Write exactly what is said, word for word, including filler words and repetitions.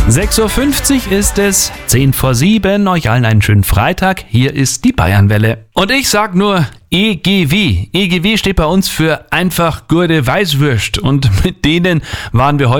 sechs Uhr fünfzig ist es, zehn vor sieben, euch allen einen schönen Freitag, hier ist die Bayernwelle. Und ich sag nur E G W. E G W steht bei uns für einfach gute Weißwürst und mit denen waren wir heute